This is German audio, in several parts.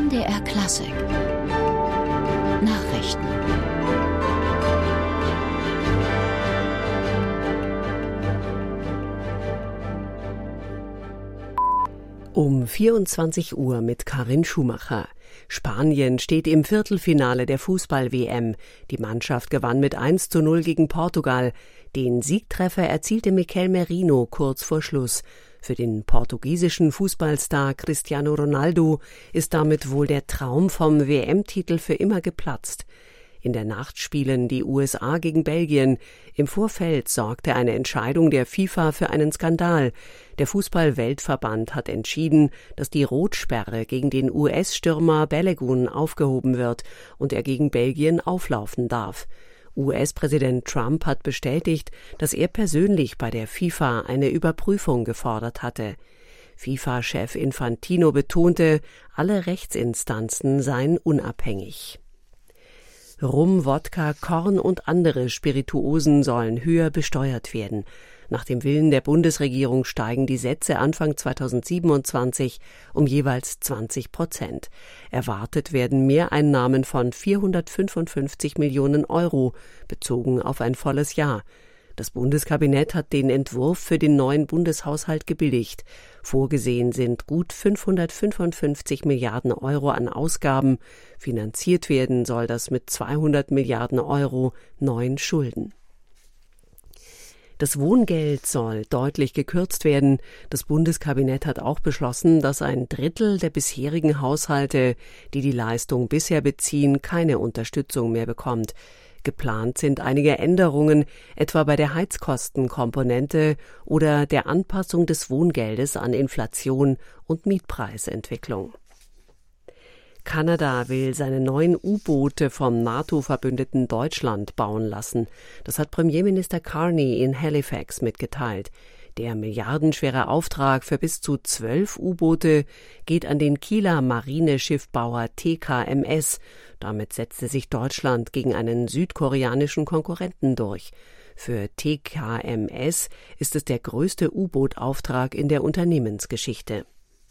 NDR Klassik Nachrichten. Um 24 Uhr mit Karin Schumacher. Spanien steht im Viertelfinale der Fußball-WM. Die Mannschaft gewann mit 1:0 gegen Portugal. Den Siegtreffer erzielte Mikel Merino kurz vor Schluss. Für den portugiesischen Fußballstar Cristiano Ronaldo ist damit wohl der Traum vom WM-Titel für immer geplatzt. In der Nacht spielen die USA gegen Belgien. Im Vorfeld sorgte eine Entscheidung der FIFA für einen Skandal. Der Fußball-Weltverband hat entschieden, dass die Rotsperre gegen den US-Stürmer Balogun aufgehoben wird und er gegen Belgien auflaufen darf. US-Präsident Trump hat bestätigt, dass er persönlich bei der FIFA eine Überprüfung gefordert hatte. FIFA-Chef Infantino betonte, alle Rechtsinstanzen seien unabhängig. Rum, Wodka, Korn und andere Spirituosen sollen höher besteuert werden. Nach dem Willen der Bundesregierung steigen die Sätze Anfang 2027 um jeweils 20%. Erwartet werden Mehreinnahmen von 455 Millionen Euro, bezogen auf ein volles Jahr. Das Bundeskabinett hat den Entwurf für den neuen Bundeshaushalt gebilligt. Vorgesehen sind gut 555 Milliarden Euro an Ausgaben. Finanziert werden soll das mit 200 Milliarden Euro neuen Schulden. Das Wohngeld soll deutlich gekürzt werden. Das Bundeskabinett hat auch beschlossen, dass ein Drittel der bisherigen Haushalte, die die Leistung bisher beziehen, keine Unterstützung mehr bekommt. Geplant sind einige Änderungen, etwa bei der Heizkostenkomponente oder der Anpassung des Wohngeldes an Inflation und Mietpreisentwicklung. Kanada will seine neuen U-Boote vom NATO-Verbündeten Deutschland bauen lassen. Das hat Premierminister Carney in Halifax mitgeteilt. Der milliardenschwere Auftrag für bis zu 12 U-Boote geht an den Kieler Marineschiffbauer TKMS. Damit setzte sich Deutschland gegen einen südkoreanischen Konkurrenten durch. Für TKMS ist es der größte U-Boot-Auftrag in der Unternehmensgeschichte.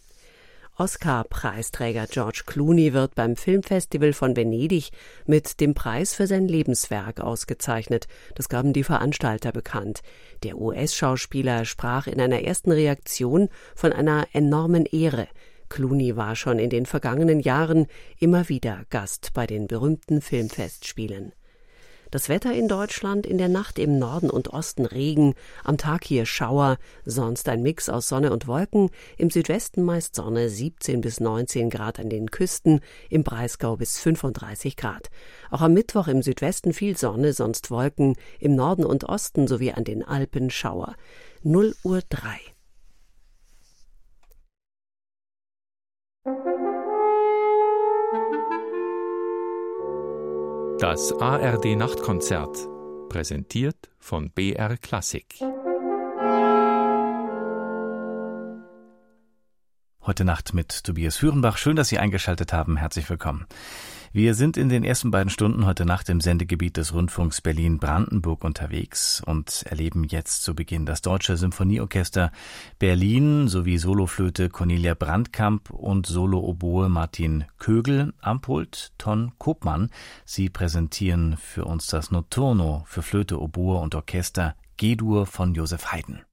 Oscar-Preisträger George Clooney wird beim Filmfestival von Venedig mit dem Preis für sein Lebenswerk ausgezeichnet. Das gaben die Veranstalter bekannt. Der US-Schauspieler sprach in einer ersten Reaktion von einer enormen Ehre. Clooney war schon in den vergangenen Jahren immer wieder Gast bei den berühmten Filmfestspielen. Das Wetter in Deutschland: in der Nacht im Norden und Osten Regen, am Tag hier Schauer, sonst ein Mix aus Sonne und Wolken, im Südwesten meist Sonne, 17 bis 19 Grad an den Küsten, im Breisgau bis 35 Grad. Auch am Mittwoch im Südwesten viel Sonne, sonst Wolken, im Norden und Osten sowie an den Alpen Schauer. 0:03 Uhr. Das ARD-Nachtkonzert, präsentiert von BR Klassik. Heute Nacht mit Tobias Führenbach. Schön, dass Sie eingeschaltet haben. Herzlich willkommen. Wir sind in den ersten beiden Stunden heute Nacht im Sendegebiet des Rundfunks Berlin-Brandenburg unterwegs und erleben jetzt zu Beginn das Deutsche Symphonieorchester Berlin sowie Soloflöte Cornelia Brandkamp und Solo-Oboe Martin Kögel am Pult Ton Kopmann. Sie präsentieren für uns das Notturno für Flöte, Oboe und Orchester G-Dur von Joseph Haydn.